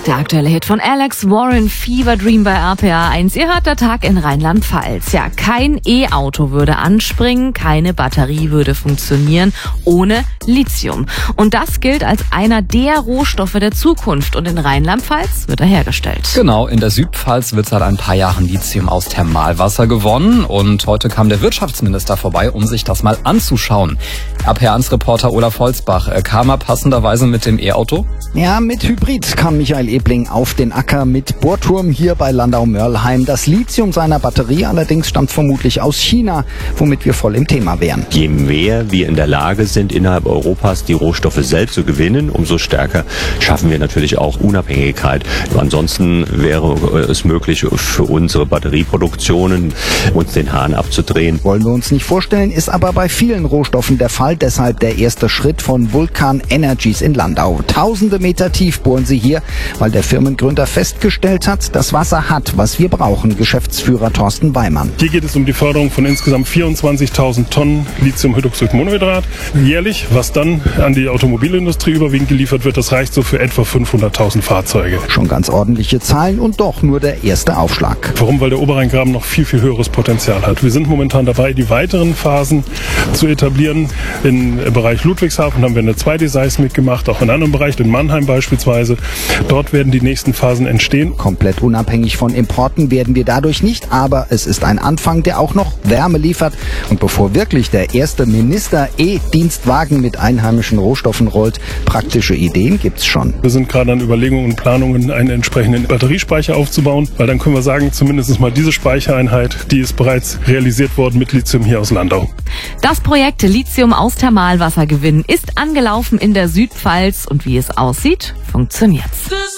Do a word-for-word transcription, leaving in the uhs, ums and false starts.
Der aktuelle Hit von Alex Warren, Fever Dream bei R P A eins. Ihr hört der Tag in Rheinland-Pfalz. Ja, kein E-Auto würde anspringen, keine Batterie würde funktionieren ohne Lithium. Und das gilt als einer der Rohstoffe der Zukunft. Und in Rheinland-Pfalz wird er hergestellt. Genau, in der Südpfalz wird seit ein paar Jahren Lithium aus Thermalwasser gewonnen. Und heute kam der Wirtschaftsminister vorbei, um sich das mal anzuschauen. R P A eins Reporter Olaf Holzbach, kam er passenderweise mit dem E-Auto? Ja, mit Hybrid kam Michael Ebling auf den Acker mit Bohrturm hier bei Landau-Mörlheim. Das Lithium seiner Batterie allerdings stammt vermutlich aus China, womit wir voll im Thema wären. Je mehr wir in der Lage sind, innerhalb Europas die Rohstoffe selbst zu gewinnen, umso stärker schaffen wir natürlich auch Unabhängigkeit. Ansonsten wäre es möglich für unsere Batterieproduktionen, uns den Hahn abzudrehen. Wollen wir uns nicht vorstellen, ist aber bei vielen Rohstoffen der Fall. Deshalb der erste Schritt von Vulcan Energies in Landau. Tausende Meter tief bohren sie hier, weil der Firmengründer festgestellt hat, das Wasser hat, was wir brauchen. Geschäftsführer Thorsten Weimann. Hier geht es um die Förderung von insgesamt vierundzwanzigtausend Tonnen Lithiumhydroxidmonohydrat jährlich, was dann an die Automobilindustrie überwiegend geliefert wird. Das reicht so für etwa fünfhunderttausend Fahrzeuge. Schon ganz ordentliche Zahlen und doch nur der erste Aufschlag. Warum? Weil der Oberrheingraben noch viel, viel höheres Potenzial hat. Wir sind momentan dabei, die weiteren Phasen zu etablieren. Im Bereich Ludwigshafen haben wir eine zwei D Seismik gemacht, auch in anderen Bereichen, in Mannheim beispielsweise. Dort werden die nächsten Phasen entstehen. Komplett unabhängig von Importen werden wir dadurch nicht, aber es ist ein Anfang, der auch noch Wärme liefert. Und bevor wirklich der erste Minister E-Dienstwagen mit einheimischen Rohstoffen rollt, praktische Ideen gibt's schon. Wir sind gerade an Überlegungen und Planungen, einen entsprechenden Batteriespeicher aufzubauen, weil dann können wir sagen, zumindest mal diese Speichereinheit, die ist bereits realisiert worden mit Lithium hier aus Landau. Das Projekt Lithium aus Thermalwasser gewinnen ist angelaufen in der Südpfalz und wie es aussieht, funktioniert's.